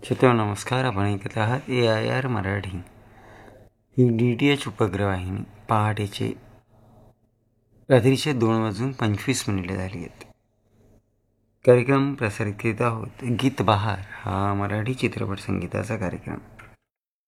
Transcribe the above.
श्रोत्यांनो नमस्कार. आपण ऐकत आहात AIR मराठी. ही DTH उपग्रहवाहिनी. पहाटेचे रात्रीचे 2:25 झाली आहेत. कार्यक्रम प्रसारित करीत आहोत गीत बहार हा मराठी चित्रपट संगीताचा कार्यक्रम.